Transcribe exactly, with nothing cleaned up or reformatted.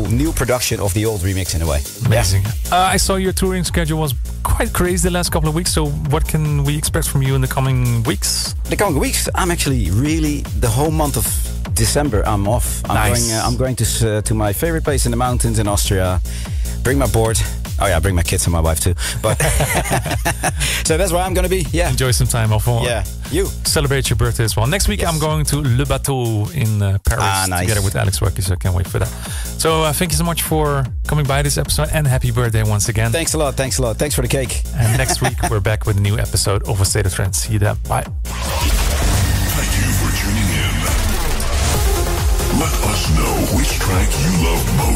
new production of the old remix in a way. Amazing. Yeah. Uh, I saw your touring schedule was quite crazy the last couple of weeks. So what can we expect from you in the coming weeks? The coming weeks, I'm actually really the whole month of December. I'm off. I'm nice. going. Uh, I'm going to uh, to my favorite place in the mountains in Austria. Bring my board. Oh yeah, bring my kids and my wife too. But so that's where I'm going to be. Yeah. Enjoy some time off. Yeah. You celebrate your birthday as well. Next week yes. I'm going to Le Bateau in uh, Paris ah, nice. together with Alex Rocky. So I can't wait for that. So uh, thank you so much for coming by this episode and happy birthday once again. Thanks a lot. Thanks a lot. Thanks for the cake. And next week we're back with a new episode of A State of Trance. See you then. Bye. Thank you for tuning in. Let us know which track you love most.